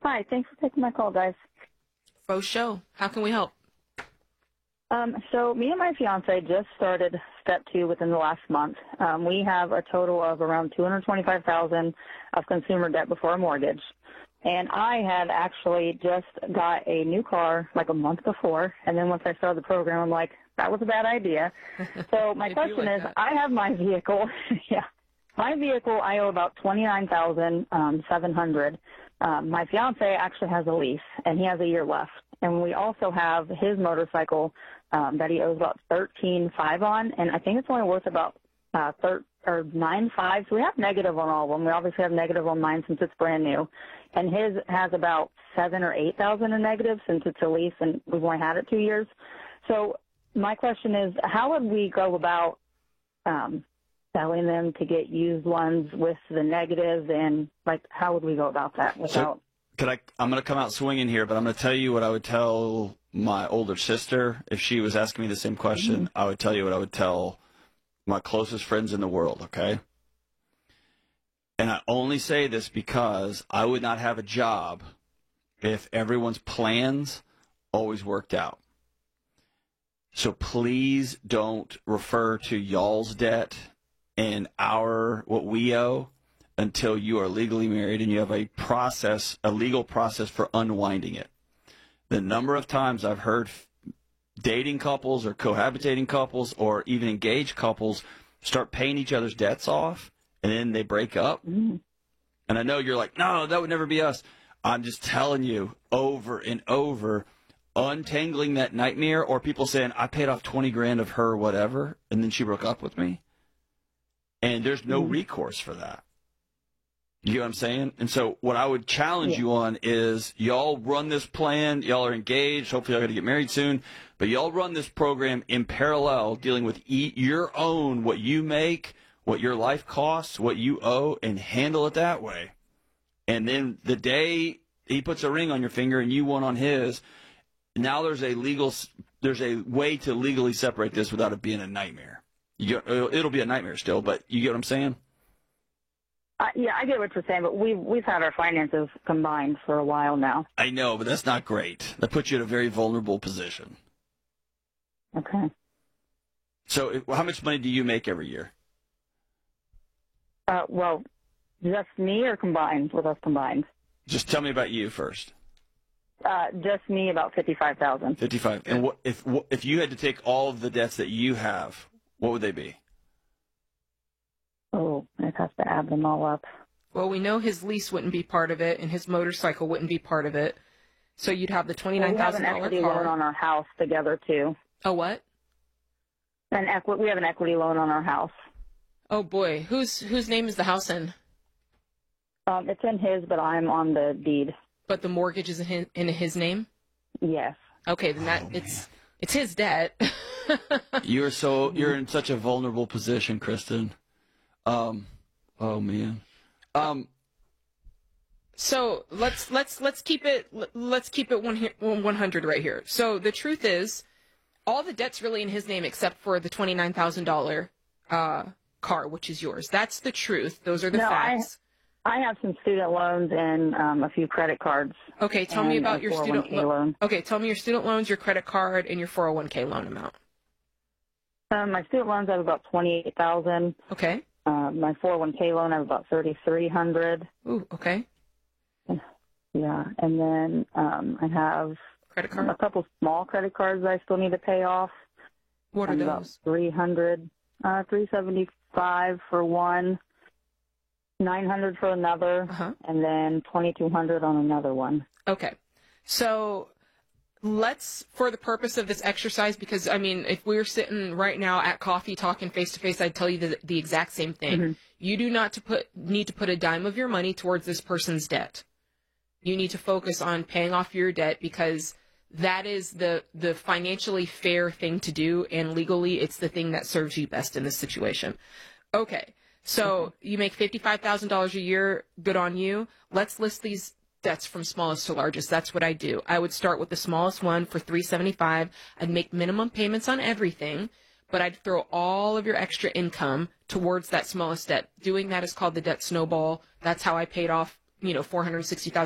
Hi, thanks for taking my call, guys. Faux show. How can we help? So me and my fiance just started step 2 within the last month. We have a total of around $225,000 of consumer debt before a mortgage. And I had actually just got a new car like a month before, and then once I started the program, I'm like, that was a bad idea. So my question is, I have my vehicle. Yeah, my vehicle, I owe about $29,700. My fiance actually has a lease, and he has a year left. And we also have his motorcycle that he owes about $13,500 on, and I think it's only worth about $9,500. So we have negative on all of them. We obviously have negative on mine since it's brand new, and his has about $7,000 or $8,000 in negative since it's a lease and we've only had it 2 years. So my question is, how would we go about selling them to get used ones with the negatives, and like how would we go about that without? I'm going to come out swinging here, but I'm going to tell you what I would tell my older sister if she was asking me the same question. Mm-hmm. I would tell you what I would tell my closest friends in the world, okay? And I only say this because I would not have a job if everyone's plans always worked out. So please don't refer to y'all's debt and what we owe until you are legally married and you have a legal process for unwinding it. The number of times I've heard dating couples or cohabitating couples or even engaged couples start paying each other's debts off and then they break up. Mm-hmm. And I know you're like, no, that would never be us. I'm just telling you over and over, untangling that nightmare, or people saying, I paid off $20,000 of her, whatever, and then she broke up with me. And there's no recourse for that. You know what I'm saying? And so what I would challenge you on is y'all run this plan. Y'all are engaged. Hopefully y'all going to get married soon. But y'all run this program in parallel, dealing with your own, what you make, what your life costs, what you owe, and handle it that way. And then the day he puts a ring on your finger and you one on his, now there's a way to legally separate this without it being a nightmare. It'll be a nightmare still, but you get what I'm saying? Yeah, I get what you're saying, but we've had our finances combined for a while now. I know, but that's not great. That puts you in a very vulnerable position. Okay. So how much money do you make every year? Well, just me or combined, with us combined? Just tell me about you first. Just me, about $55,000. 55. And if you had to take all of the debts that you have, what would they be? Oh, I'd have to add them all up. Well, we know his lease wouldn't be part of it, and his motorcycle wouldn't be part of it. So you'd have the $29,000 car. We have an equity loan on our house together, too. A what? We have an equity loan on our house. Oh, boy. Whose name is the house in? It's in his, but I'm on the deed. But the mortgage is in his name? Yes. Okay, then it's his debt. You're in such a vulnerable position, Kristen. Oh man. So let's keep it 100 right here. So the truth is, all the debt's really in his name except for the $29,000 car, which is yours. That's the truth. Those are the facts. I have some student loans and a few credit cards. Okay, tell me about your student loan. Okay, tell me your student loans, your credit card, and your 401k loan amount. My student loans have about $28,000. Okay. My 401k loan I have about $3,300. Ooh, okay. Yeah, and then I have credit card. A couple small credit cards that I still need to pay off. What are those? About $300, $375 for one, $900 for another, and then $2,200 on another one. Okay, so let's, for the purpose of this exercise, because, I mean, if we were sitting right now at coffee talking face-to-face, I'd tell you the exact same thing. Mm-hmm. You do not need to put a dime of your money towards this person's debt. You need to focus on paying off your debt because that is the financially fair thing to do, and legally it's the thing that serves you best in this situation. Okay, so you make $55,000 a year, good on you. Let's list these debts from smallest to largest. That's what I do. I would start with the smallest one for $375. I'd make minimum payments on everything, but I'd throw all of your extra income towards that smallest debt. Doing that is called the debt snowball. That's how I paid off, $460,000